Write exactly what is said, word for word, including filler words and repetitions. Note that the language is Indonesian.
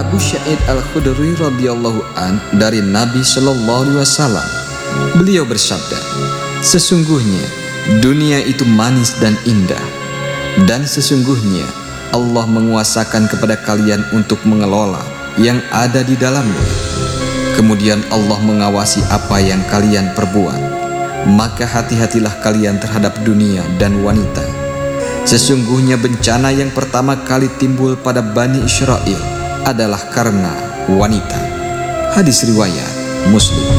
Abu Sa'id Al-Khudri radhiyallahu an dari Nabi Shallallahu alaihi wasallam, beliau bersabda, sesungguhnya dunia itu manis dan indah, dan sesungguhnya Allah menguasakan kepada kalian untuk mengelola yang ada di dalamnya. Kemudian Allah mengawasi apa yang kalian perbuat. Maka hati-hatilah kalian terhadap dunia dan wanita. Sesungguhnya bencana yang pertama kali timbul pada Bani Israel adalah karena wanita. Hadis riwayat Muslim.